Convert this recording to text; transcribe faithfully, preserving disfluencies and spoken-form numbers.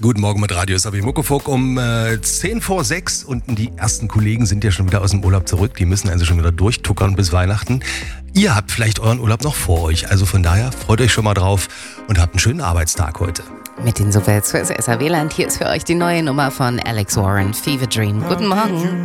Guten Morgen mit Radio S A W Muckefuck um äh, zehn vor sechs und die ersten Kollegen sind ja schon wieder aus dem Urlaub zurück. Die müssen also schon wieder durchtuckern bis Weihnachten. Ihr habt vielleicht euren Urlaub noch vor euch. Also von daher freut euch schon mal drauf und habt einen schönen Arbeitstag heute. Mit den Superhits fürs S A W-Land. Hier ist für euch die neue Nummer von Alex Warren, Fever Dream. Guten Morgen.